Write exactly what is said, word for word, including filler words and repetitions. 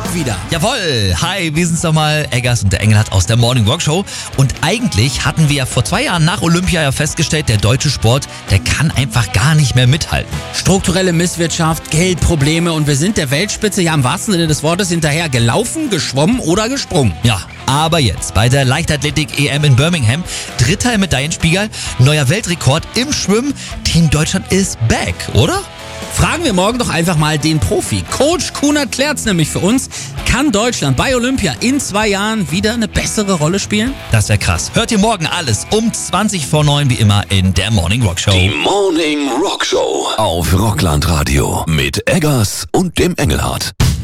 auch wieder. Jawohl, hi, wir sind's nochmal, Eggers und der Engelhardt aus der Morning Rock Show. Und eigentlich hatten wir ja vor zwei Jahren nach Olympia ja festgestellt, der deutsche Sport, der kann einfach gar nicht mehr mithalten. Strukturelle Misswirtschaft, Geldprobleme und wir sind der Weltspitze ja im wahrsten Sinne des Wortes hinterher gelaufen, geschwommen oder gesprungen. Ja, aber jetzt bei der Leichtathletik-E M in Birmingham, dritter im Medaillenspiegel, neuer Weltrekord im Schwimmen, Team Deutschland ist back, oder? Fragen wir morgen doch einfach mal den Profi. Coach Kunert klärt's nämlich für uns. Kann Deutschland bei Olympia in zwei Jahren wieder eine bessere Rolle spielen? Das wäre krass. Hört ihr morgen alles um zwanzig vor neun wie immer in der Morning Rock Show. Die Morning Rock Show auf Rockland Radio mit Eggers und dem Engelhardt.